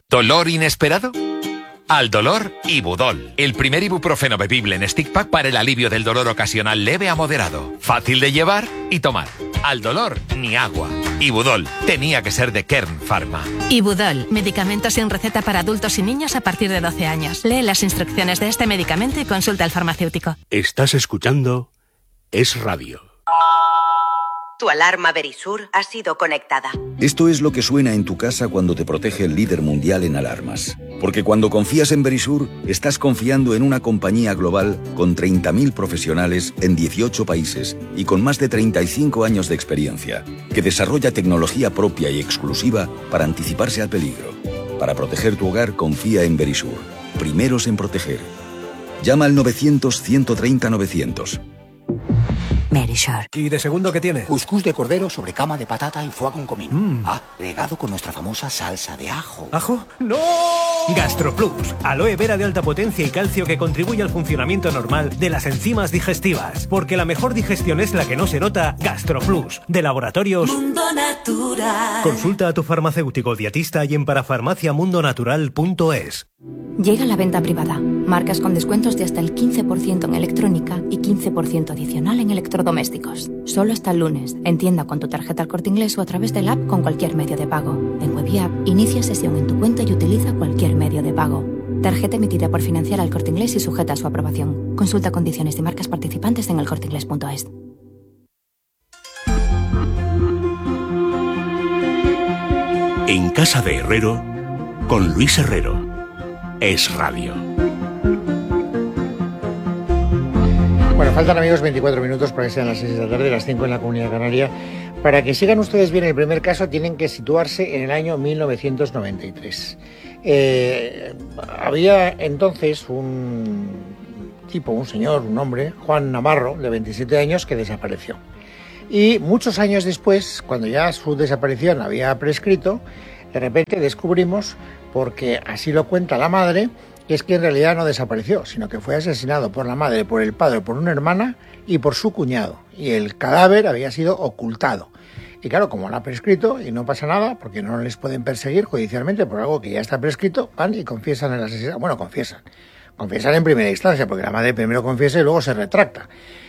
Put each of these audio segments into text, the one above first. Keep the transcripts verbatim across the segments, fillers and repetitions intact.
¿Dolor inesperado? Al dolor, Ibudol, el primer ibuprofeno bebible en stick pack para el alivio del dolor ocasional leve a moderado. Fácil de llevar y tomar. Al dolor, ni agua. Ibudol, tenía que ser de Kern Pharma. Ibudol, medicamento sin receta para adultos y niños a partir de doce años. Lee las instrucciones de este medicamento y consulta al farmacéutico. Estás escuchando Es Radio. Tu alarma Verisur ha sido conectada. Esto es lo que suena en tu casa cuando te protege el líder mundial en alarmas. Porque cuando confías en Verisur, estás confiando en una compañía global con treinta mil profesionales en dieciocho países y con más de treinta y cinco años de experiencia, que desarrolla tecnología propia y exclusiva para anticiparse al peligro. Para proteger tu hogar, confía en Verisur. Primeros en proteger. Llama al novecientos, ciento treinta, novecientos. Verisur. ¿Y de segundo qué tiene? Cuscús de cordero sobre cama de patata y foie con comino. Mm. Ah, regado con nuestra famosa salsa de ajo. ¿Ajo? ¡No! GastroPlus. Aloe vera de alta potencia y calcio que contribuye al funcionamiento normal de las enzimas digestivas. Porque la mejor digestión es la que no se nota. GastroPlus. De Laboratorios Mundo Natural. Consulta a tu farmacéutico dietista y en parafarmacia mundo natural punto es. Llega la venta privada. Marcas con descuentos de hasta el quince por ciento en electrónica y quince por ciento adicional en electrodomésticos. Solo hasta el lunes. En tienda con tu tarjeta El Corte Inglés o a través del app con cualquier medio de pago. En web y app, inicia sesión en tu cuenta y utiliza cualquier medio de pago. Tarjeta emitida por Financiera El Corte Inglés y sujeta a su aprobación. Consulta condiciones y marcas participantes en el corte inglés punto es. En Casa de Herrero, con Luis Herrero. Es Radio. Bueno, faltan, amigos, veinticuatro minutos para que sean las seis de la tarde, las cinco en la Comunidad Canaria. Para que sigan ustedes bien el primer caso, tienen que situarse en el año mil novecientos noventa y tres. Eh, había entonces un tipo, un señor, un hombre, Juan Navarro, de veintisiete años, que desapareció. Y muchos años después, cuando ya su desaparición había prescrito, de repente descubrimos, porque así lo cuenta la madre, que es que en realidad no desapareció, sino que fue asesinado por la madre, por el padre, por una hermana y por su cuñado. Y el cadáver había sido ocultado. Y claro, como lo ha prescrito y no pasa nada, porque no les pueden perseguir judicialmente por algo que ya está prescrito, van y confiesan el asesinato. Bueno, confiesan. Confiesan en primera instancia, porque la madre primero confiesa y luego se retracta.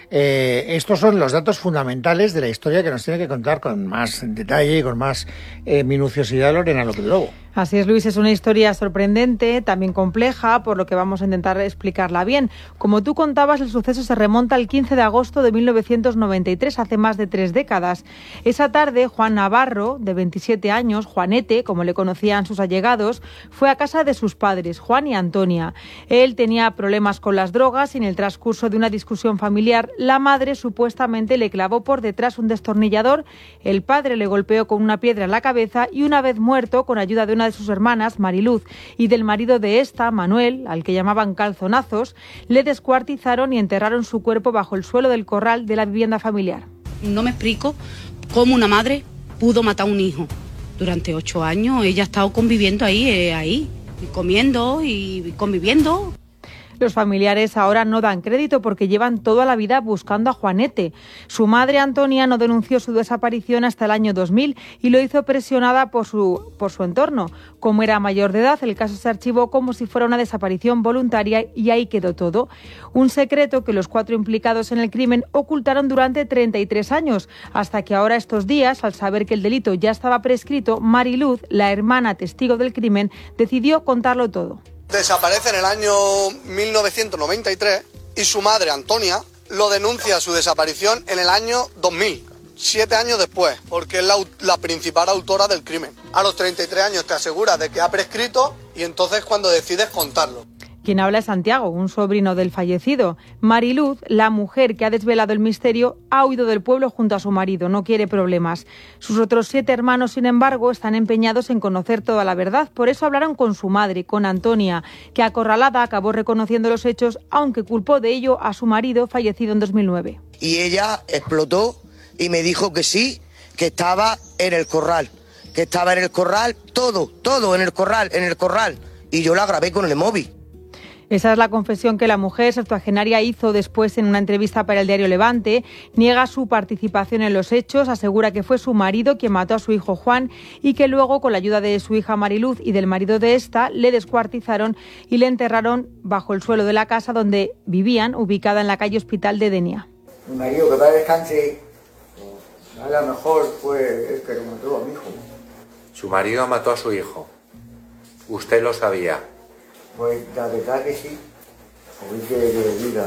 Eh, estos son los datos fundamentales de la historia que nos tiene que contar con más detalle y con más eh, minuciosidad Lorena López Lobo. Así es, Luis, es una historia sorprendente, también compleja, por lo que vamos a intentar explicarla bien. Como tú contabas, el suceso se remonta al quince de agosto de mil novecientos noventa y tres, hace más de tres décadas. Esa tarde, Juan Navarro, de veintisiete años, Juanete, como le conocían sus allegados, fue a casa de sus padres, Juan y Antonia. Él tenía problemas con las drogas y en el transcurso de una discusión familiar, la madre supuestamente le clavó por detrás un destornillador, el padre le golpeó con una piedra en la cabeza y una vez muerto, con ayuda de una de sus hermanas, Mariluz, y del marido de esta, Manuel, al que llamaban Calzonazos, le descuartizaron y enterraron su cuerpo bajo el suelo del corral de la vivienda familiar. No me explico cómo una madre pudo matar a un hijo. Durante ocho años ella ha estado conviviendo ahí, eh, ahí, comiendo y conviviendo. Los familiares ahora no dan crédito porque llevan toda la vida buscando a Juanete. Su madre, Antonia, no denunció su desaparición hasta el año dos mil y lo hizo presionada por su, por su entorno. Como era mayor de edad, el caso se archivó como si fuera una desaparición voluntaria y ahí quedó todo. Un secreto que los cuatro implicados en el crimen ocultaron durante treinta y tres años, hasta que ahora estos días, al saber que el delito ya estaba prescrito, Mariluz, la hermana testigo del crimen, decidió contarlo todo. Desaparece en el año mil novecientos noventa y tres y su madre, Antonia, lo denuncia su desaparición en el año dos mil, siete años después, porque es la, la principal autora del crimen. A los treinta y tres años te aseguras de que ha prescrito y entonces cuando decides contarlo. Quien habla es Santiago, un sobrino del fallecido. Mariluz, la mujer que ha desvelado el misterio, ha huido del pueblo junto a su marido, no quiere problemas. Sus otros siete hermanos, sin embargo, están empeñados en conocer toda la verdad. Por eso hablaron con su madre, con Antonia, que acorralada acabó reconociendo los hechos, aunque culpó de ello a su marido, fallecido en dos mil nueve. Y ella explotó y me dijo que sí, que estaba en el corral, que estaba en el corral, todo, todo en el corral, en el corral. Y yo la grabé con el móvil. Esa es la confesión que la mujer septuagenaria hizo después en una entrevista para el diario Levante. Niega su participación en los hechos, asegura que fue su marido quien mató a su hijo Juan y que luego, con la ayuda de su hija Mariluz y del marido de esta, le descuartizaron y le enterraron bajo el suelo de la casa donde vivían, ubicada en la calle Hospital de Denia. Mi marido, que para descanse, a lo mejor fue el que lo mató a mi hijo. Su marido mató a su hijo. ¿Usted lo sabía? Pues la verdad que sí, porque que le diga,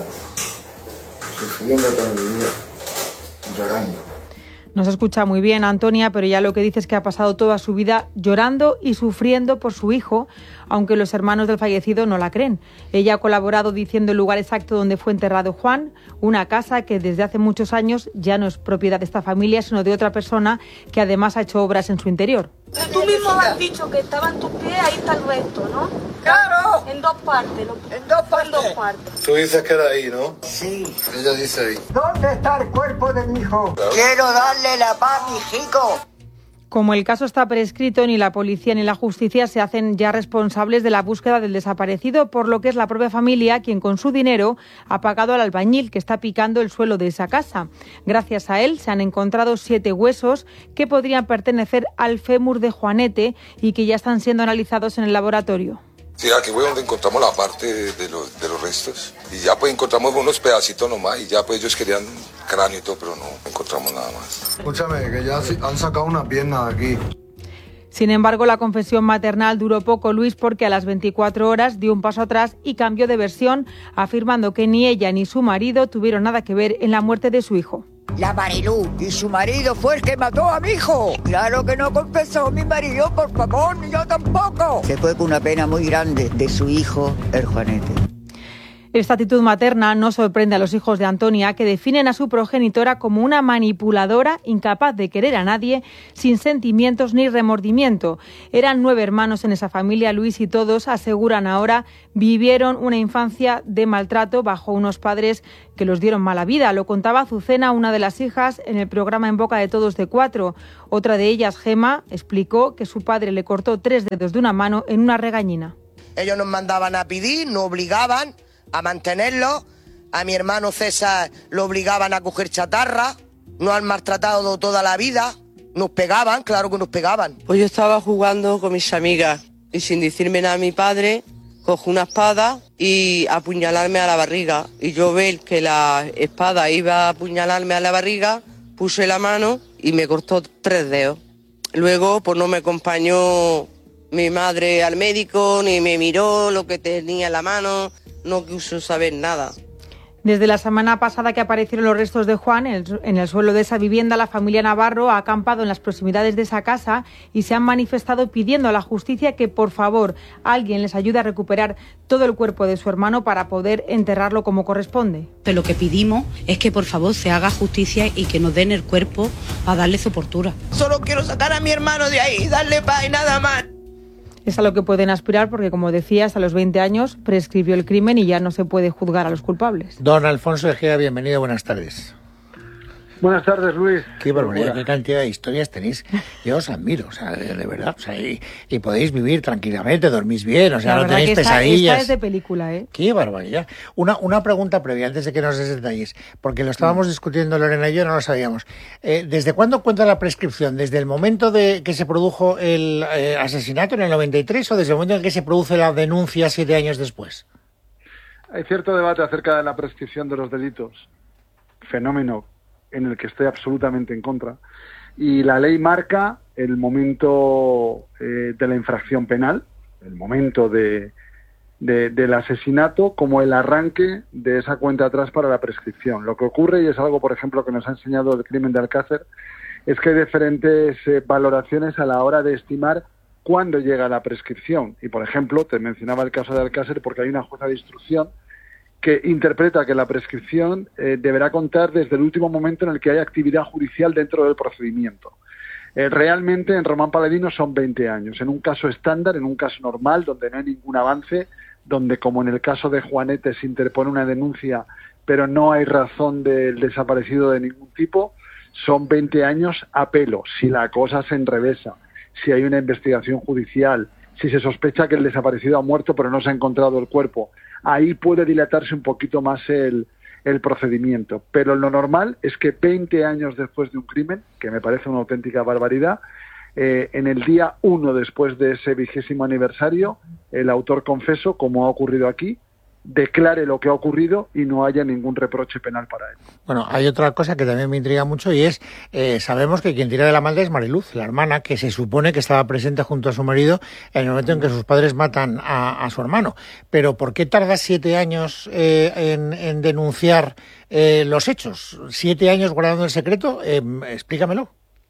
sufriendo toda mi vida, llorando. No se escucha muy bien, Antonia, pero ya lo que dice es que ha pasado toda su vida llorando y sufriendo por su hijo, aunque los hermanos del fallecido no la creen. Ella ha colaborado diciendo el lugar exacto donde fue enterrado Juan, una casa que desde hace muchos años ya no es propiedad de esta familia, sino de otra persona que además ha hecho obras en su interior. Tú mismo has dicho que estaba en tus pies, ahí está el resto, ¿no? ¡Claro! En dos partes. Lo... En dos partes. En dos partes. Tú dices que era ahí, ¿no? Sí. Ella dice ahí. ¿Dónde está el cuerpo de mi hijo? Claro. Quiero darle la paz a mi hijo. Como el caso está prescrito, ni la policía ni la justicia se hacen ya responsables de la búsqueda del desaparecido, por lo que es la propia familia quien con su dinero ha pagado al albañil que está picando el suelo de esa casa. Gracias a él se han encontrado siete huesos que podrían pertenecer al fémur de Juanete y que ya están siendo analizados en el laboratorio. Sí, aquí fue donde encontramos la parte de los, de los restos y ya pues encontramos unos pedacitos nomás y ya pues ellos querían cráneo y todo, pero no encontramos nada más. Escúchame, que ya han sacado una pierna de aquí. Sin embargo, la confesión maternal duró poco, Luis, porque a las veinticuatro horas dio un paso atrás y cambió de versión, afirmando que ni ella ni su marido tuvieron nada que ver en la muerte de su hijo. La Marilú y su marido fue el que mató a mi hijo. Claro que no confesó mi marido, por favor, ni yo tampoco. Se fue con una pena muy grande de su hijo, el Juanete. Esta actitud materna no sorprende a los hijos de Antonia, que definen a su progenitora como una manipuladora incapaz de querer a nadie, sin sentimientos ni remordimiento. Eran nueve hermanos en esa familia, Luis, y todos, aseguran ahora, vivieron una infancia de maltrato bajo unos padres que los dieron mala vida. Lo contaba Azucena, una de las hijas, en el programa En Boca de Todos de Cuatro. Otra de ellas, Gema, explicó que su padre le cortó tres dedos de una mano en una regañina. Ellos nos mandaban a pedir, nos obligaban a mantenerlo. A mi hermano César lo obligaban a coger chatarra, nos han maltratado toda la vida, nos pegaban, claro que nos pegaban. Pues yo estaba jugando con mis amigas y sin decirme nada a mi padre, cojo una espada y apuñalarme a la barriga. Y yo ver que la espada iba a apuñalarme a la barriga, puse la mano y me cortó tres dedos. Luego pues no me acompañó mi madre al médico, ni me miró lo que tenía en la mano. No quiso saber nada. Desde la semana pasada que aparecieron los restos de Juan en el, en el suelo de esa vivienda, la familia Navarro ha acampado en las proximidades de esa casa y se han manifestado pidiendo a la justicia que, por favor, alguien les ayude a recuperar todo el cuerpo de su hermano para poder enterrarlo como corresponde. Lo que pedimos es que, por favor, se haga justicia y que nos den el cuerpo a darle sepultura. Solo quiero sacar a mi hermano de ahí y darle paz y nada más. Es a lo que pueden aspirar porque, como decías, a los veinte años prescribió el crimen y ya no se puede juzgar a los culpables. Don Alfonso Egea, bienvenido, buenas tardes. Buenas tardes, Luis. Qué barbaridad, qué cantidad de historias tenéis. Yo os admiro, o sea, de, de verdad. O sea, y, y podéis vivir tranquilamente, dormís bien, o sea, no tenéis esta, pesadillas. Esta es de película, ¿eh? Qué barbaridad. Una, una pregunta previa, antes de que nos des detalles, porque lo estábamos mm. discutiendo Lorena y yo, no lo sabíamos. Eh, ¿Desde cuándo cuenta la prescripción? ¿Desde el momento de que se produjo el eh, asesinato en el noventa y tres o desde el momento en que se produce la denuncia siete años después? Hay cierto debate acerca de la prescripción de los delitos, fenómeno en el que estoy absolutamente en contra, y la ley marca el momento eh, de la infracción penal, el momento de, de, del asesinato, como el arranque de esa cuenta atrás para la prescripción. Lo que ocurre, y es algo, por ejemplo, que nos ha enseñado el crimen de Alcácer, es que hay diferentes eh, valoraciones a la hora de estimar cuándo llega la prescripción. Y, por ejemplo, te mencionaba el caso de Alcácer porque hay una jueza de instrucción que interpreta que la prescripción eh, deberá contar desde el último momento en el que hay actividad judicial dentro del procedimiento. Eh, realmente en Román Paladino son veinte años. En un caso estándar, en un caso normal, donde no hay ningún avance, donde como en el caso de Juanete se interpone una denuncia, pero no hay razón del desaparecido de ningún tipo, son veinte años a pelo. Si la cosa se enrevesa, si hay una investigación judicial, si se sospecha que el desaparecido ha muerto pero no se ha encontrado el cuerpo, ahí puede dilatarse un poquito más el, el procedimiento. Pero lo normal es que veinte años después de un crimen, que me parece una auténtica barbaridad, eh, en el día uno después de ese vigésimo aniversario, el autor confeso, como ha ocurrido aquí, declare lo que ha ocurrido y no haya ningún reproche penal para él. Bueno, hay otra cosa que también me intriga mucho y es, eh, sabemos que quien tira de la maldad es Mariluz, la hermana, que se supone que estaba presente junto a su marido en el momento en que sus padres matan a, a su hermano. Pero ¿por qué tarda siete años eh, en, en denunciar eh, los hechos? ¿Siete años guardando el secreto? Eh, explícamelo.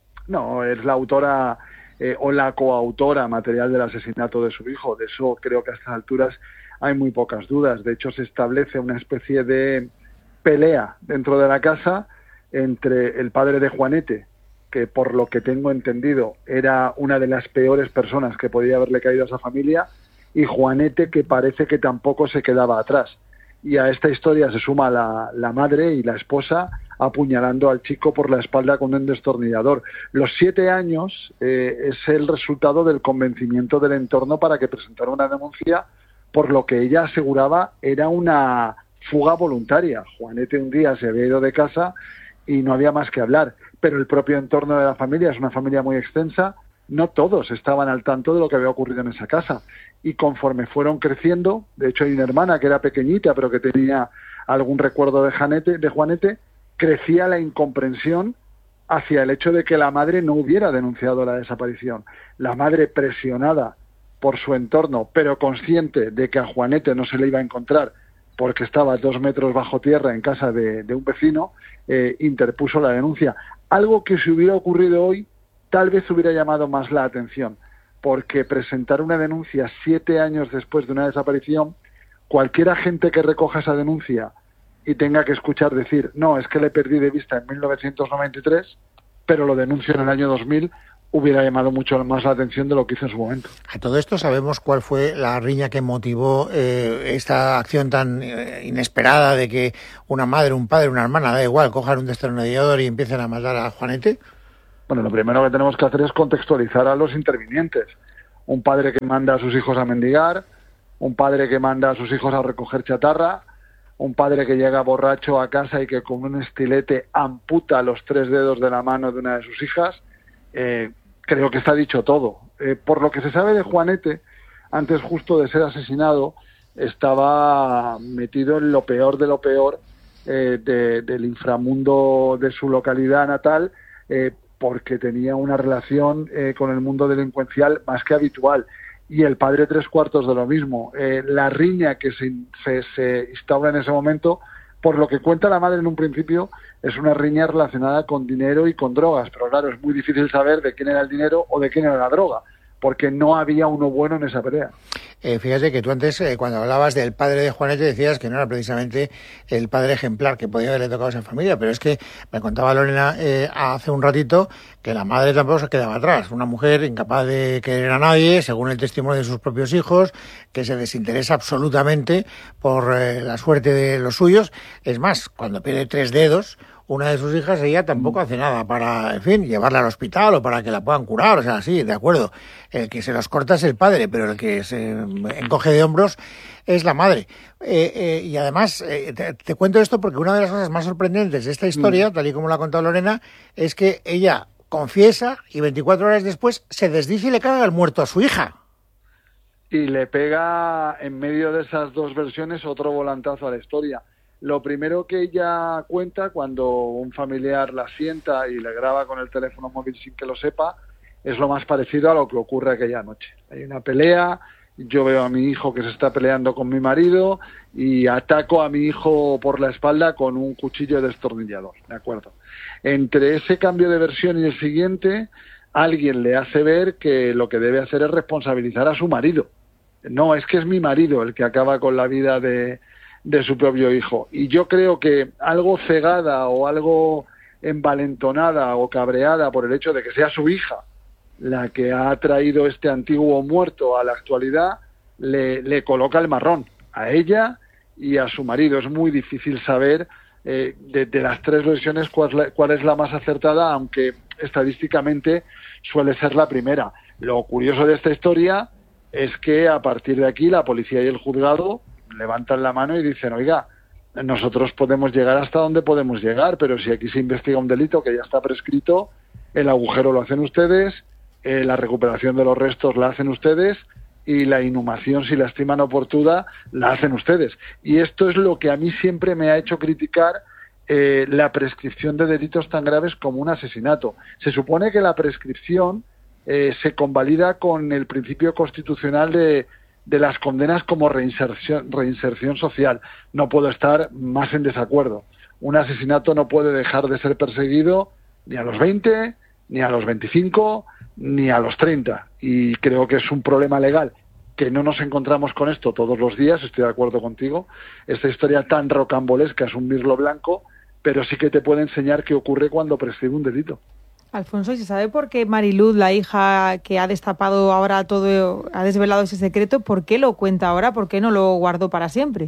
No, es la autora eh, o la coautora material del asesinato de su hijo. De eso creo que a estas alturas hay muy pocas dudas. De hecho, se establece una especie de pelea dentro de la casa entre el padre de Juanete, que por lo que tengo entendido era una de las peores personas que podía haberle caído a esa familia, y Juanete, que parece que tampoco se quedaba atrás. Y a esta historia se suma la, la madre y la esposa apuñalando al chico por la espalda con un destornillador. Los siete años eh, es el resultado del convencimiento del entorno para que presentara una denuncia por lo que ella aseguraba era una fuga voluntaria. Juanete un día se había ido de casa y no había más que hablar, pero el propio entorno de la familia es una familia muy extensa, no todos estaban al tanto de lo que había ocurrido en esa casa, y conforme fueron creciendo, de hecho hay una hermana que era pequeñita pero que tenía algún recuerdo de Juanete, de Juanete, crecía la incomprensión hacia el hecho de que la madre no hubiera denunciado la desaparición. La madre, presionada por su entorno, pero consciente de que a Juanete no se le iba a encontrar porque estaba a dos metros bajo tierra en casa de, de un vecino, eh, interpuso la denuncia. Algo que si hubiera ocurrido hoy, tal vez hubiera llamado más la atención, porque presentar una denuncia siete años después de una desaparición, cualquier agente que recoja esa denuncia y tenga que escuchar decir, no, es que le perdí de vista en mil novecientos noventa y tres, pero lo denuncio en el año dos mil, hubiera llamado mucho más la atención de lo que hizo en su momento. A todo esto sabemos cuál fue la riña que motivó eh, esta acción tan eh, inesperada de que una madre, un padre, una hermana, da igual, cojan un destornillador y empiecen a matar a Juanete. Bueno, lo primero que tenemos que hacer es contextualizar a los intervinientes. Un padre que manda a sus hijos a mendigar, un padre que manda a sus hijos a recoger chatarra, un padre que llega borracho a casa y que con un estilete amputa los tres dedos de la mano de una de sus hijas. Eh, creo que está dicho todo. Eh, por lo que se sabe de Juanete, antes justo de ser asesinado, estaba metido en lo peor de lo peor eh, de, del inframundo de su localidad natal, eh, porque tenía una relación eh, con el mundo delincuencial más que habitual. Y el padre tres cuartos de lo mismo. Eh, la riña que se, se, se instaura en ese momento, por lo que cuenta la madre en un principio, es una riña relacionada con dinero y con drogas. Pero claro, es muy difícil saber de quién era el dinero o de quién era la droga, porque no había uno bueno en esa pelea. Eh, fíjate que tú antes, eh, cuando hablabas del padre de Juanete, decías que no era precisamente el padre ejemplar que podía haberle tocado a esa familia, pero es que me contaba Lorena eh, hace un ratito que la madre tampoco se quedaba atrás. Una mujer incapaz de querer a nadie, según el testimonio de sus propios hijos, que se desinteresa absolutamente por eh, la suerte de los suyos. Es más, cuando pierde tres dedos, una de sus hijas, ella tampoco hace nada para, en fin, llevarla al hospital o para que la puedan curar, o sea, sí, de acuerdo. El que se los corta es el padre, pero el que se encoge de hombros es la madre. Eh, eh, y además, eh, te, te cuento esto porque una de las cosas más sorprendentes de esta historia, mm. tal y como lo ha contado Lorena, es que ella confiesa y veinticuatro horas después se desdice y le caga el muerto a su hija. Y le pega, en medio de esas dos versiones, otro volantazo a la historia. Lo primero que ella cuenta cuando un familiar la sienta y le graba con el teléfono móvil sin que lo sepa, es lo más parecido a lo que ocurre aquella noche. Hay una pelea, yo veo a mi hijo que se está peleando con mi marido y ataco a mi hijo por la espalda con un cuchillo destornillador, ¿de acuerdo? Entre ese cambio de versión y el siguiente, alguien le hace ver que lo que debe hacer es responsabilizar a su marido. No, es que es mi marido el que acaba con la vida de... de su propio hijo. Y yo creo que algo cegada o algo envalentonada o cabreada por el hecho de que sea su hija la que ha traído este antiguo muerto a la actualidad, le, le coloca el marrón a ella y a su marido. Es muy difícil saber eh, de, de las tres versiones cuál, cuál es la más acertada, aunque estadísticamente suele ser la primera. Lo curioso de esta historia es que a partir de aquí la policía y el juzgado levantan la mano y dicen, oiga, nosotros podemos llegar hasta donde podemos llegar, pero si aquí se investiga un delito que ya está prescrito, el agujero lo hacen ustedes, eh, la recuperación de los restos la hacen ustedes y la inhumación, si la estiman oportuna, la hacen ustedes. Y esto es lo que a mí siempre me ha hecho criticar eh, la prescripción de delitos tan graves como un asesinato. Se supone que la prescripción eh, se convalida con el principio constitucional de de las condenas como reinserción, reinserción social. No puedo estar más en desacuerdo. Un asesinato no puede dejar de ser perseguido ni a los veinte, ni a los veinticinco, ni a los treinta. Y creo que es un problema legal, que no nos encontramos con esto todos los días, estoy de acuerdo contigo. Esta historia tan rocambolesca es un mirlo blanco, pero sí que te puede enseñar qué ocurre cuando prescribe un delito. Alfonso, ¿y se sabe por qué Mariluz, la hija que ha destapado ahora todo, ha desvelado ese secreto, por qué lo cuenta ahora? ¿Por qué no lo guardó para siempre?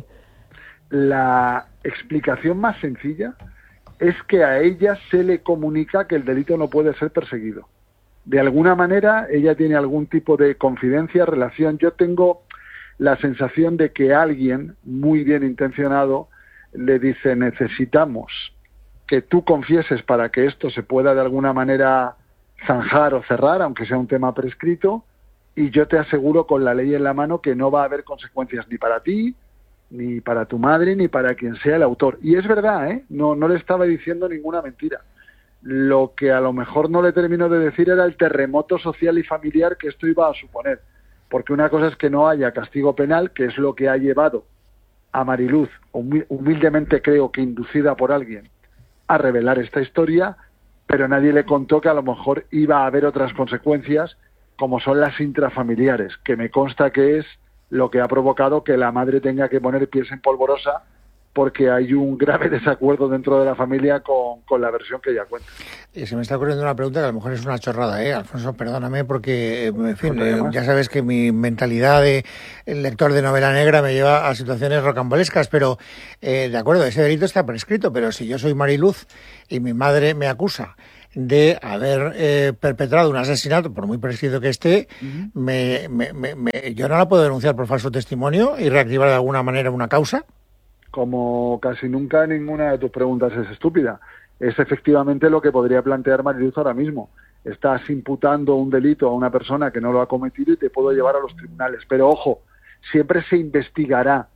La explicación más sencilla es que a ella se le comunica que el delito no puede ser perseguido. De alguna manera, ella tiene algún tipo de confidencia, relación. Yo tengo la sensación de que alguien muy bien intencionado le dice, necesitamos que tú confieses para que esto se pueda de alguna manera zanjar o cerrar, aunque sea un tema prescrito, y yo te aseguro con la ley en la mano que no va a haber consecuencias ni para ti, ni para tu madre, ni para quien sea el autor. Y es verdad, ¿eh? No, no le estaba diciendo ninguna mentira. Lo que a lo mejor no le termino de decir era el terremoto social y familiar que esto iba a suponer. Porque una cosa es que no haya castigo penal, que es lo que ha llevado a Mariluz, humildemente creo que inducida por alguien, a revelar esta historia, pero nadie le contó que a lo mejor iba a haber otras consecuencias, como son las intrafamiliares, que me consta que es lo que ha provocado que la madre tenga que poner pies en polvorosa porque hay un grave desacuerdo dentro de la familia con, con la versión que ella cuenta. Y se me está ocurriendo una pregunta que a lo mejor es una chorrada, ¿eh? Alfonso, perdóname porque, en fin, eh, ya sabes que mi mentalidad de lector de novela negra me lleva a situaciones rocambolescas, pero, eh, de acuerdo, ese delito está prescrito, pero si yo soy Mariluz y mi madre me acusa de haber eh, perpetrado un asesinato, por muy prescrito que esté, uh-huh. me, me, me, me, ¿yo no la puedo denunciar por falso testimonio y reactivar de alguna manera una causa? Como casi nunca ninguna de tus preguntas es estúpida. Es efectivamente lo que podría plantear Mariluz ahora mismo. Estás imputando un delito a una persona que no lo ha cometido y te puedo llevar a los tribunales. Pero ojo, siempre se investigará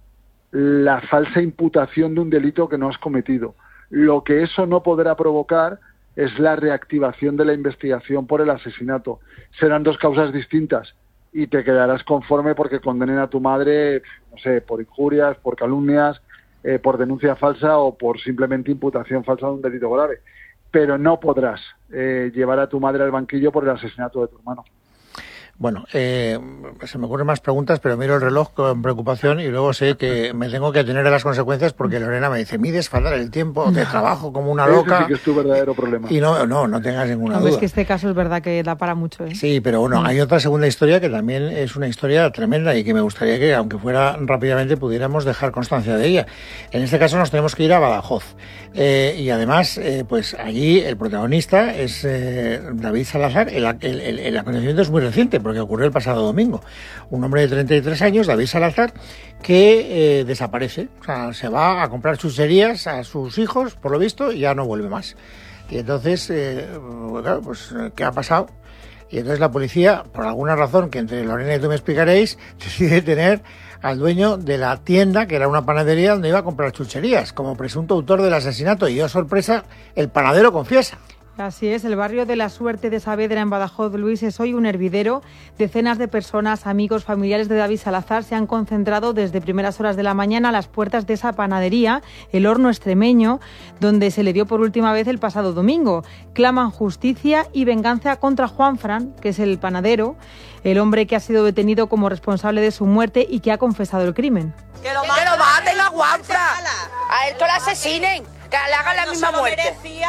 la falsa imputación de un delito que no has cometido. Lo que eso no podrá provocar es la reactivación de la investigación por el asesinato. Serán dos causas distintas y te quedarás conforme porque condenen a tu madre, no sé, por injurias, por calumnias, eh, por denuncia falsa o por simplemente imputación falsa de un delito grave. Pero no podrás eh, llevar a tu madre al banquillo por el asesinato de tu hermano. Bueno, eh, se me ocurren más preguntas, pero miro el reloj con preocupación y luego sé que me tengo que atener a las consecuencias porque Lorena me dice, mides fatal el tiempo de trabajo como una loca. Ese sí que es tu verdadero problema. Y no, no, no tengas ninguna no, duda. Es que este caso es verdad que da para mucho, ¿eh? Sí, pero bueno, hay otra segunda historia que también es una historia tremenda y que me gustaría que, aunque fuera rápidamente, pudiéramos dejar constancia de ella. En este caso nos tenemos que ir a Badajoz. Eh, y además, eh, pues allí el protagonista es eh, David Salazar. El, el, el, el acontecimiento es muy reciente porque ocurrió el pasado domingo. Un hombre de treinta y tres años, David Salazar, que eh, desaparece. O sea, se va a comprar chucherías a sus hijos, por lo visto, y ya no vuelve más. Y entonces, eh, claro, pues, ¿qué ha pasado? Y entonces la policía, por alguna razón que entre Lorena y tú me explicaréis, decide tener al dueño de la tienda, que era una panadería donde iba a comprar chucherías, como presunto autor del asesinato. Y, oh sorpresa, el panadero confiesa. Así es, el barrio de la Suerte de Saavedra en Badajoz, Luis, es hoy un hervidero. Decenas de personas, amigos, familiares de David Salazar se han concentrado desde primeras horas de la mañana a las puertas de esa panadería, el Horno Extremeño, donde se le dio por última vez el pasado domingo. Claman justicia y venganza contra Juanfran, que es el panadero, el hombre que ha sido detenido como responsable de su muerte y que ha confesado el crimen. ¡Que lo maten, que lo maten a Juanfran! ¡A esto lo asesinen! ¡Que le hagan la no misma muerte!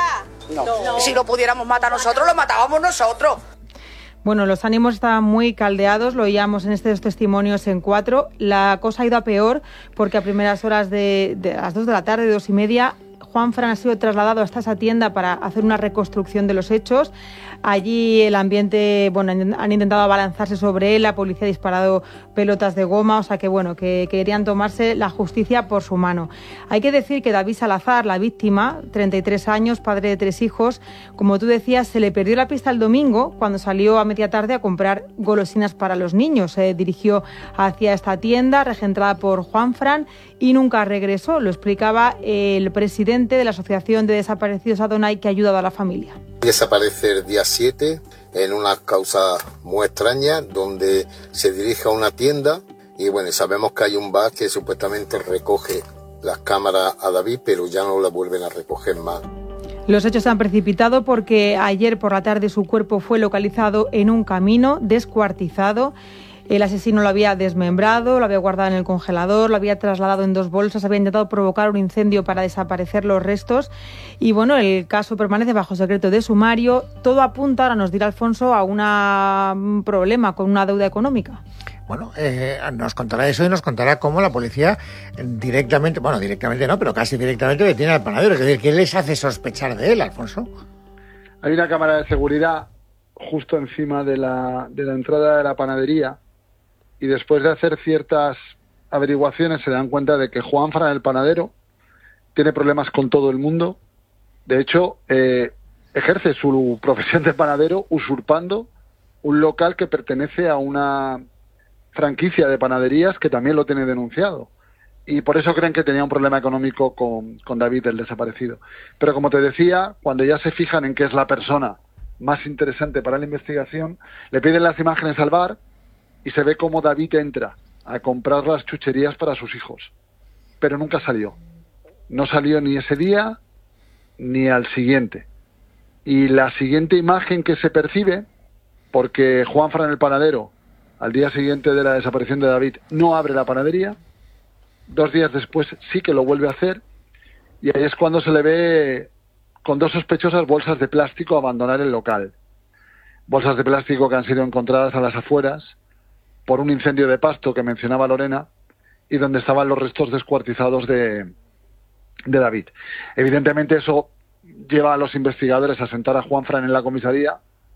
No. No. Si lo pudiéramos matar nosotros, lo matábamos nosotros. Bueno, los ánimos estaban muy caldeados, lo oíamos en estos testimonios en cuatro. La cosa ha ido a peor porque a primeras horas de, de las dos de la tarde, dos y media, Juanfran ha sido trasladado hasta esa tienda para hacer una reconstrucción de los hechos. Allí el ambiente, bueno, han intentado abalanzarse sobre él, la policía ha disparado pelotas de goma, o sea que bueno, que querían tomarse la justicia por su mano. Hay que decir que David Salazar, la víctima, treinta y tres años, padre de tres hijos, como tú decías, se le perdió la pista el domingo cuando salió a media tarde a comprar golosinas para los niños. Se dirigió hacia esta tienda, regentada por Juanfran, y nunca regresó. Lo explicaba el presidente de la Asociación de Desaparecidos Adonai, que ha ayudado a la familia. Desaparece el día siete en una causa muy extraña, donde se dirige a una tienda y bueno, sabemos que hay un bar que supuestamente recoge las cámaras a David, pero ya no la vuelven a recoger más. Los hechos se han precipitado porque ayer por la tarde su cuerpo fue localizado en un camino descuartizado. El asesino lo había desmembrado, lo había guardado en el congelador, lo había trasladado en dos bolsas, había intentado provocar un incendio para desaparecer los restos. Y bueno, el caso permanece bajo secreto de sumario. Todo apunta, ahora nos dirá Alfonso, a una, un problema con una deuda económica. Bueno, eh, nos contará eso y nos contará cómo la policía directamente, bueno, directamente no, pero casi directamente le tiene al panadero. Es decir, ¿qué les hace sospechar de él, Alfonso? Hay una cámara de seguridad justo encima de la, de la entrada de la panadería, y después de hacer ciertas averiguaciones se dan cuenta de que Juanfran, el panadero, tiene problemas con todo el mundo. De hecho, eh, ejerce su profesión de panadero usurpando un local que pertenece a una franquicia de panaderías que también lo tiene denunciado. Y por eso creen que tenía un problema económico con, con David, el desaparecido. Pero como te decía, cuando ya se fijan en que es la persona más interesante para la investigación, le piden las imágenes al bar y se ve cómo David entra a comprar las chucherías para sus hijos. Pero nunca salió. No salió ni ese día ni al siguiente. Y la siguiente imagen que se percibe, porque Juanfran, el panadero, al día siguiente de la desaparición de David, no abre la panadería. Dos días después sí que lo vuelve a hacer. Y ahí es cuando se le ve con dos sospechosas bolsas de plástico abandonar el local. Bolsas de plástico que han sido encontradas a las afueras por un incendio de pasto que mencionaba Lorena, y donde estaban los restos descuartizados de, de David. Evidentemente eso lleva a los investigadores a sentar a Juanfran en la comisaría,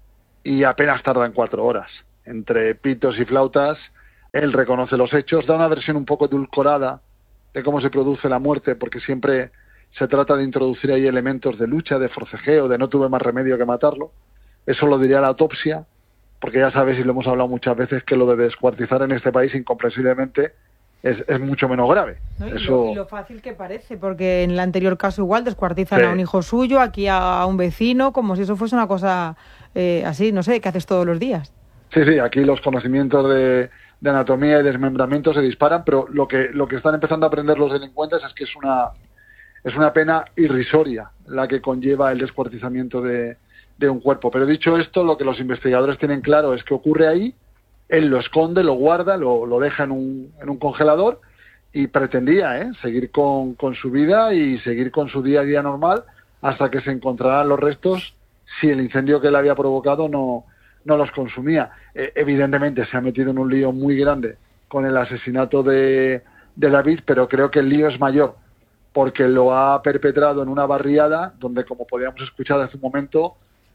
y apenas tardan cuatro horas. Entre pitos y flautas, él reconoce los hechos, da una versión un poco edulcorada de cómo se produce la muerte, porque siempre se trata de introducir ahí elementos de lucha, de forcejeo, de no tuve más remedio que matarlo. Eso lo diría la autopsia, porque ya sabes, y lo hemos hablado muchas veces, que lo de descuartizar en este país incomprensiblemente es, es mucho menos grave. ¿No? Y, Eso... lo, y lo fácil que parece, porque en el anterior caso igual descuartizan sí. a un hijo suyo, aquí a, a un vecino, como si eso fuese una cosa eh, así, no sé, que haces todos los días. Sí, sí, aquí los conocimientos de, de anatomía y desmembramiento se disparan, pero lo que lo que están empezando a aprender los delincuentes es que es una es una pena irrisoria la que conlleva el descuartizamiento de, de un cuerpo. Pero dicho esto, lo que los investigadores tienen claro es que ocurre ahí, él lo esconde, lo guarda, lo, lo deja en un, en un congelador, y pretendía ¿eh? seguir con, con su vida y seguir con su día a día normal hasta que se encontraran los restos, si el incendio que él había provocado no no los consumía. Eh, evidentemente se ha metido en un lío muy grande con el asesinato de, de David, pero creo que el lío es mayor, porque lo ha perpetrado en una barriada donde, como podíamos escuchar hace un momento,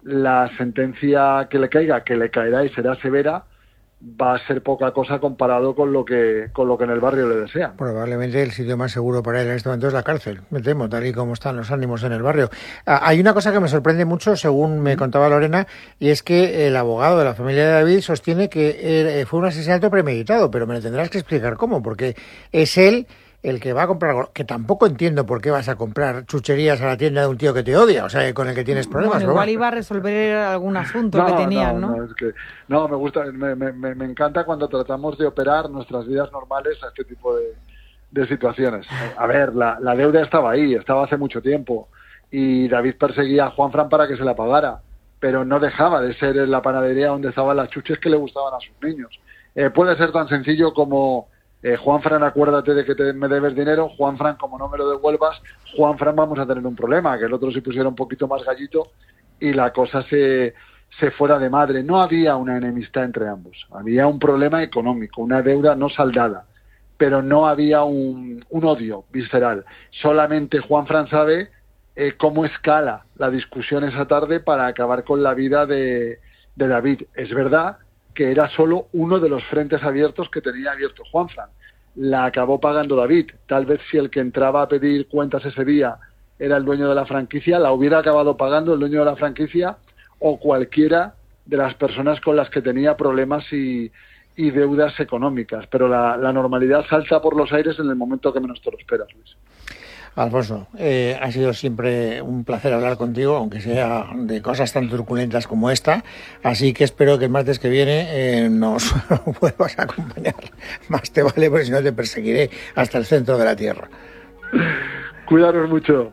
la sentencia que le caiga, que le caerá y será severa, va a ser poca cosa comparado con lo que con lo que en el barrio le desean. Probablemente el sitio más seguro para él en este momento es la cárcel, me temo, tal y como están los ánimos en el barrio. Ah, hay una cosa que me sorprende mucho, según me contaba Lorena, y es que el abogado de la familia de David sostiene que eh, fue un asesinato premeditado, pero me lo tendrás que explicar cómo, porque es él el que va a comprar, que tampoco entiendo por qué vas a comprar chucherías a la tienda de un tío que te odia, o sea, con el que tienes problemas. Bueno, igual iba a resolver algún asunto no, que tenían, ¿no? No, no, es que, no me gusta, me, me, me encanta cuando tratamos de operar nuestras vidas normales a este tipo de, de situaciones. A ver, la, la deuda estaba ahí, estaba hace mucho tiempo, y David perseguía a Juanfran para que se la pagara, pero no dejaba de ser en la panadería donde estaban las chuches que le gustaban a sus niños. Eh, puede ser tan sencillo como... Eh, Juanfran, acuérdate de que te, me debes dinero. Juanfran, como no me lo devuelvas, Juanfran, vamos a tener un problema, que el otro se pusiera un poquito más gallito y la cosa se, se fuera de madre. No había una enemistad entre ambos, había un problema económico, una deuda no saldada, pero no había un, un odio visceral. Solamente Juanfran sabe eh, cómo escala la discusión esa tarde para acabar con la vida de, de David. Es verdad que era solo uno de los frentes abiertos que tenía abierto Juanfran. La acabó pagando David. Tal vez si el que entraba a pedir cuentas ese día era el dueño de la franquicia, la hubiera acabado pagando el dueño de la franquicia o cualquiera de las personas con las que tenía problemas y, y deudas económicas. Pero la, la normalidad salta por los aires en el momento que menos te lo esperas, Luis. Alfonso, eh, ha sido siempre un placer hablar contigo, aunque sea de cosas tan truculentas como esta, así que espero que el martes que viene eh, nos vuelvas a acompañar. Más te vale, porque si no te perseguiré hasta el centro de la tierra. Cuidaros mucho.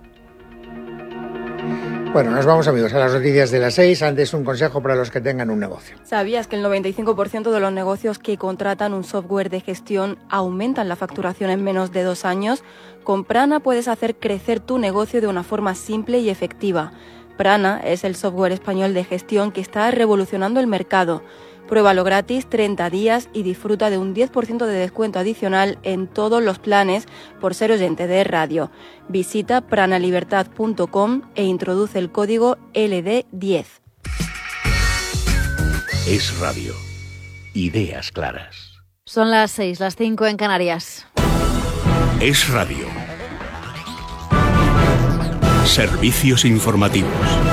Bueno, nos vamos, amigos, a las noticias de las seis. Antes, un consejo para los que tengan un negocio. ¿Sabías que el noventa y cinco por ciento de los negocios que contratan un software de gestión aumentan la facturación en menos de dos años? Con Prana puedes hacer crecer tu negocio de una forma simple y efectiva. Prana es el software español de gestión que está revolucionando el mercado. Pruébalo gratis treinta días y disfruta de un diez por ciento de descuento adicional en todos los planes por ser oyente de radio. Visita pranalibertad punto com e introduce el código L D diez. Es radio. Ideas claras. Son las seis, las cinco en Canarias. Es radio. Servicios informativos.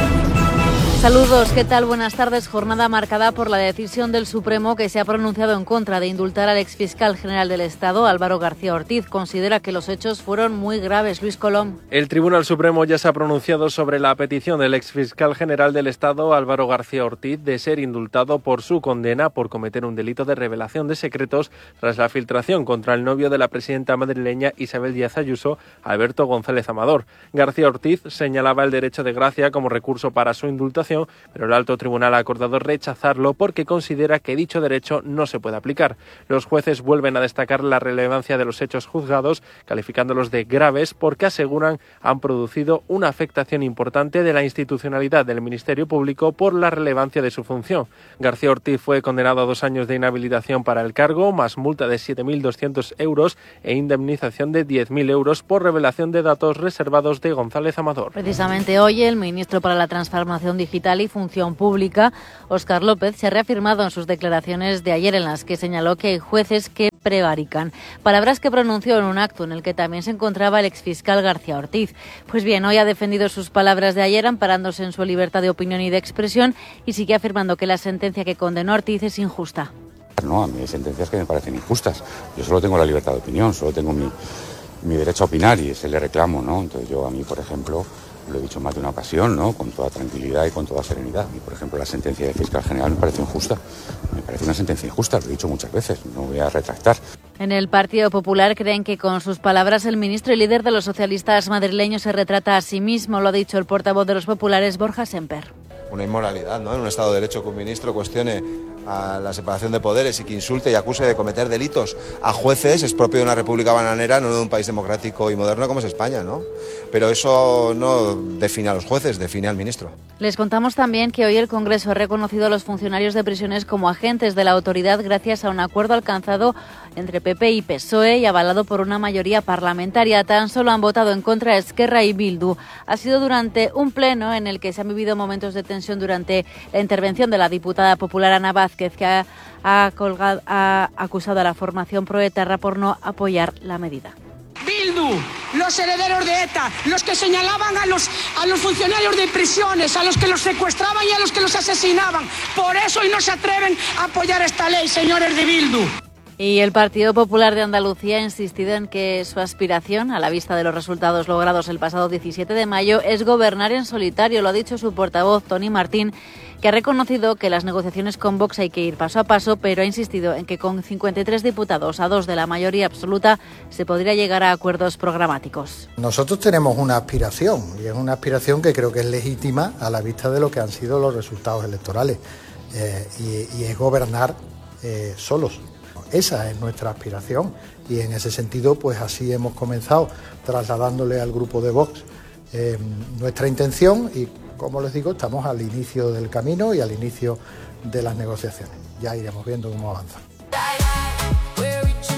Saludos, ¿qué tal? Buenas tardes. Jornada marcada por la decisión del Supremo que se ha pronunciado en contra de indultar al exfiscal general del Estado, Álvaro García Ortiz. Considera que los hechos fueron muy graves. Luis Colom. El Tribunal Supremo ya se ha pronunciado sobre la petición del exfiscal general del Estado, Álvaro García Ortiz, de ser indultado por su condena por cometer un delito de revelación de secretos tras la filtración contra el novio de la presidenta madrileña Isabel Díaz Ayuso, Alberto González Amador. García Ortiz señalaba el derecho de gracia como recurso para su indultación, pero el alto tribunal ha acordado rechazarlo porque considera que dicho derecho no se puede aplicar. Los jueces vuelven a destacar la relevancia de los hechos juzgados, calificándolos de graves porque aseguran han producido una afectación importante de la institucionalidad del Ministerio Público por la relevancia de su función. García Ortiz fue condenado a dos años de inhabilitación para el cargo, más multa de siete mil doscientos euros e indemnización de diez mil euros por revelación de datos reservados de González Amador. Precisamente hoy el ministro para la Transformación Digital y Función Pública, Óscar López, se ha reafirmado en sus declaraciones de ayer en las que señaló que hay jueces que prevarican. Palabras que pronunció en un acto en el que también se encontraba el exfiscal García Ortiz. Pues bien, hoy ha defendido sus palabras de ayer amparándose en su libertad de opinión y de expresión y sigue afirmando que la sentencia que condenó a Ortiz es injusta. No, a mí hay sentencias que me parecen injustas. Yo solo tengo la libertad de opinión, solo tengo mi, mi derecho a opinar y ese le reclamo, ¿no? Entonces yo a mí, por ejemplo, lo he dicho más de una ocasión, ¿no? Con toda tranquilidad y con toda serenidad. Y, por ejemplo, la sentencia del fiscal general me parece injusta. Me parece una sentencia injusta, lo he dicho muchas veces, no voy a retractar. En el Partido Popular creen que con sus palabras el ministro y líder de los socialistas madrileños se retrata a sí mismo, lo ha dicho el portavoz de los populares, Borja Semper. Una inmoralidad, ¿no? En un Estado de Derecho que un ministro cuestione a la separación de poderes y que insulte y acuse de cometer delitos a jueces es propio de una república bananera, no de un país democrático y moderno como es España, ¿no? Pero eso no define a los jueces, define al ministro. Les contamos también que hoy el Congreso ha reconocido a los funcionarios de prisiones como agentes de la autoridad gracias a un acuerdo alcanzado entre P P y P S O E y avalado por una mayoría parlamentaria. Tan solo han votado en contra Esquerra y Bildu. Ha sido durante un pleno en el que se han vivido momentos de tensión durante la intervención de la diputada popular Ana Vázquez, que ha, ha, colgado, ha acusado a la formación proetarra por no apoyar la medida. Bildu, los herederos de ETA, los que señalaban a los, a los funcionarios de prisiones, a los que los secuestraban y a los que los asesinaban. Por eso hoy no se atreven a apoyar esta ley, señores de Bildu. Y el Partido Popular de Andalucía ha insistido en que su aspiración, a la vista de los resultados logrados el pasado diecisiete de mayo, es gobernar en solitario. Lo ha dicho su portavoz, Tony Martín, que ha reconocido que las negociaciones con Vox hay que ir paso a paso, pero ha insistido en que con cincuenta y tres diputados a dos de la mayoría absoluta se podría llegar a acuerdos programáticos. Nosotros tenemos una aspiración, y es una aspiración que creo que es legítima a la vista de lo que han sido los resultados electorales, eh, y, y es gobernar eh, solos. Esa es nuestra aspiración y en ese sentido pues así hemos comenzado trasladándole al grupo de Vox eh, nuestra intención y, como les digo, estamos al inicio del camino y al inicio de las negociaciones. Ya iremos viendo cómo avanza.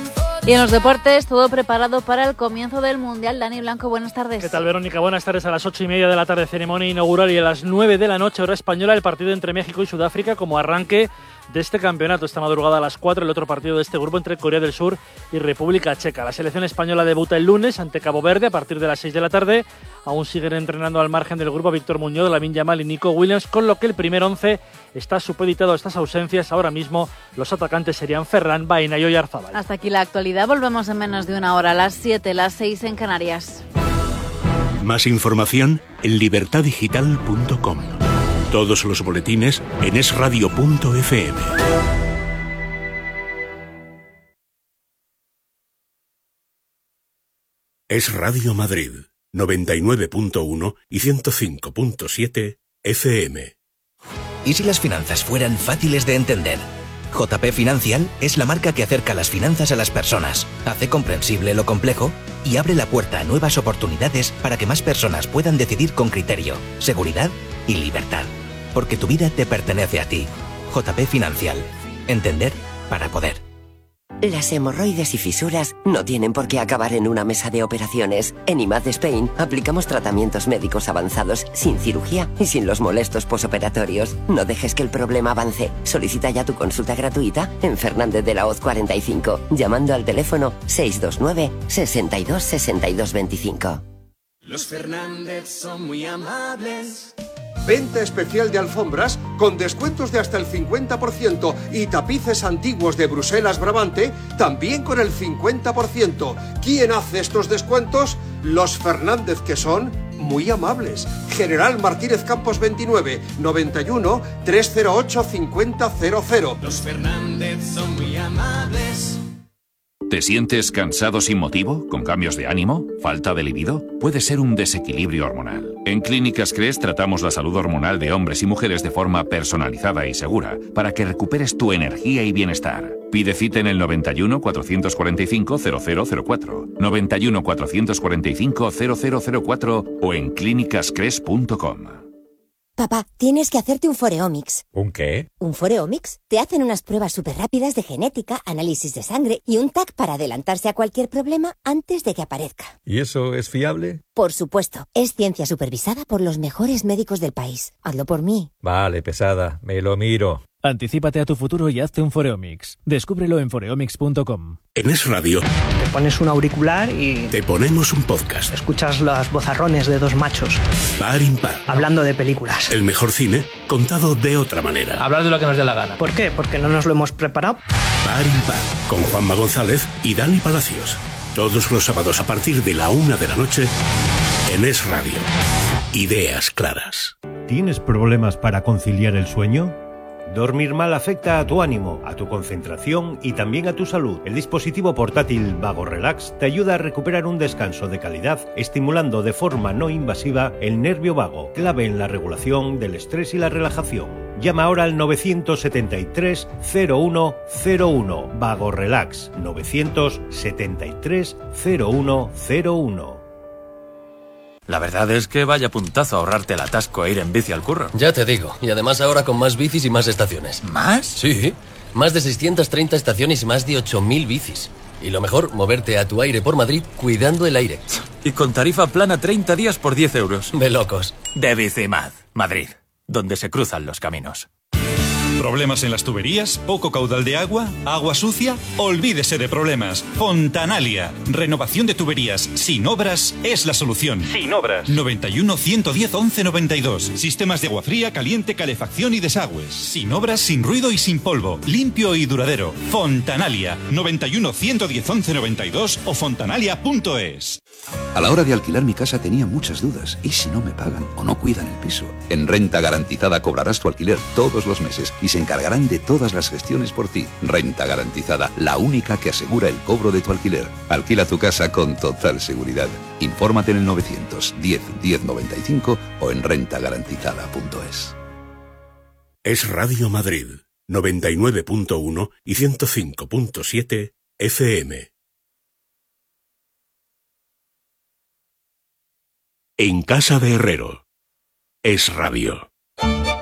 Y en los deportes, todo preparado para el comienzo del Mundial. Dani Blanco, buenas tardes. ¿Qué tal, Verónica? Buenas tardes. A las ocho y media de la tarde, ceremonia inaugural, y a las nueve de la noche, hora española, el partido entre México y Sudáfrica como arranque de este campeonato. Esta madrugada a las cuatro, el otro partido de este grupo entre Corea del Sur y República Checa. La selección española debuta el lunes ante Cabo Verde a partir de las seis de la tarde. Aún siguen entrenando al margen del grupo Víctor Muñoz, Lamine Yamal y Nico Williams, con lo que el primer once está supeditado a estas ausencias. Ahora mismo los atacantes serían Ferran, Baena y Oyarzabal. Hasta aquí la actualidad. Volvemos en menos de una hora, a las siete, las seis en Canarias. Más información en libertad digital punto com. Todos los boletines en es radio punto efe eme. Es Radio Madrid, noventa y nueve punto uno y ciento cinco punto siete efe eme. ¿Y si las finanzas fueran fáciles de entender? J P Financial es la marca que acerca las finanzas a las personas, hace comprensible lo complejo y abre la puerta a nuevas oportunidades para que más personas puedan decidir con criterio, seguridad y libertad. Porque tu vida te pertenece a ti. J P Financial. Entender para poder. Las hemorroides y fisuras no tienen por qué acabar en una mesa de operaciones. En I M A D Spain aplicamos tratamientos médicos avanzados sin cirugía y sin los molestos posoperatorios. No dejes que el problema avance. Solicita ya tu consulta gratuita en Fernández de la Hoz cuarenta y cinco, llamando al teléfono seis dos nueve, sesenta y dos, sesenta y dos veinticinco. Los Fernández son muy amables. Venta especial de alfombras con descuentos de hasta el cincuenta por ciento y tapices antiguos de Bruselas Brabante también con el cincuenta por ciento. ¿Quién hace estos descuentos? Los Fernández, que son muy amables. General Martínez Campos veintinueve, noventa y uno, trescientos ocho, cincuenta cero cero. Los Fernández son muy amables. ¿Te sientes cansado sin motivo? ¿Con cambios de ánimo? ¿Falta de libido? Puede ser un desequilibrio hormonal. En Clínicas Cres tratamos la salud hormonal de hombres y mujeres de forma personalizada y segura para que recuperes tu energía y bienestar. Pide cita en el noventa y uno, cuatrocientos cuarenta y cinco, cero cero cero cuatro, noventa y uno, cuatrocientos cuarenta y cinco, cero cero cero cuatro o en clínicas cres punto com. Papá, tienes que hacerte un Foreomics. ¿Un qué? ¿Un Foreomics? Te hacen unas pruebas súper rápidas de genética, análisis de sangre y un T A C para adelantarse a cualquier problema antes de que aparezca. ¿Y eso es fiable? Por supuesto. Es ciencia supervisada por los mejores médicos del país. Hazlo por mí. Vale, pesada. Me lo miro. Anticípate a tu futuro y hazte un Foreomics. Descúbrelo en foreomics punto com. En Es Radio te pones un auricular y te ponemos un podcast. Escuchas los vozarrones de dos machos par impar hablando de películas. El mejor cine contado de otra manera. Hablar de lo que nos dé la gana. ¿Por qué? Porque no nos lo hemos preparado. Par impar con Juanma González y Dani Palacios. Todos los sábados a partir de la una de la noche en Es Radio. Ideas claras. ¿Tienes problemas para conciliar el sueño? Dormir mal afecta a tu ánimo, a tu concentración y también a tu salud. El dispositivo portátil Vago Relax te ayuda a recuperar un descanso de calidad, estimulando de forma no invasiva el nervio vago, clave en la regulación del estrés y la relajación. Llama ahora al novecientos setenta y tres, cero uno cero uno. Vago Relax, novecientos setenta y tres, cero uno cero uno. La verdad es que vaya puntazo ahorrarte el atasco e ir en bici al curro. Ya te digo, y además ahora con más bicis y más estaciones. ¿Más? Sí, más de seiscientas treinta estaciones y más de ocho mil bicis. Y lo mejor, moverte a tu aire por Madrid cuidando el aire. Y con tarifa plana treinta días por diez euros. De locos. De Bicimad, Madrid, donde se cruzan los caminos. ¿Problemas en las tuberías? ¿Poco caudal de agua? ¿Agua sucia? Olvídese de problemas. Fontanalia. Renovación de tuberías sin obras es la solución. Sin obras. noventa y uno, ciento diez, once noventa y dos. Sistemas de agua fría, caliente, calefacción y desagües. Sin obras, sin ruido y sin polvo. Limpio y duradero. Fontanalia. noventa y uno, ciento diez, once noventa y dos o fontanalia punto es. A la hora de alquilar mi casa tenía muchas dudas. ¿Y si no me pagan o no cuidan el piso? En Renta Garantizada cobrarás tu alquiler todos los meses y se encargarán de todas las gestiones por ti. Renta Garantizada, la única que asegura el cobro de tu alquiler. Alquila tu casa con total seguridad. Infórmate en el novecientos diez, diez noventa y cinco o en renta garantizada punto es. Es Radio Madrid, noventa y nueve punto uno y ciento cinco punto siete efe eme. En casa de Herrero. Es Radio.